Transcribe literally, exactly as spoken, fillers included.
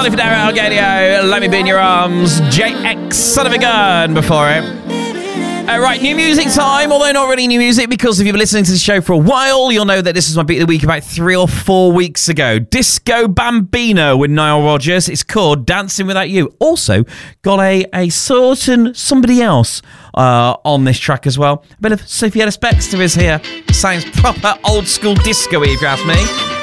Sonny Fodera, Algadio, Let Me Be in Your Arms, J X, Son of a Gun before it. Uh, right, new music time, although not really new music, because if you've been listening to the show for a while, you'll know that this is my beat of the week about three or four weeks ago. Disco Bambino with Nile Rodgers. It's called Dancing Without You. Also, got a, a certain somebody else uh, on this track as well. A bit of Sophie Ellis-Bextor is here. Sounds proper old school disco-y, if you ask me.